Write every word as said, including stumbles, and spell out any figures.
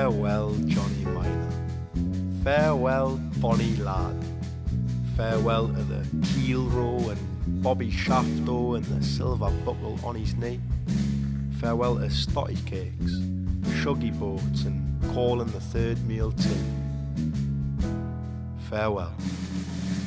Farewell, Johnny Miner. Farewell, bonny lad. Farewell to the keel row and Bobby Shafto and the silver buckle on his knee. Farewell to stotty cakes, shuggy boats and calling the third meal tea. Farewell.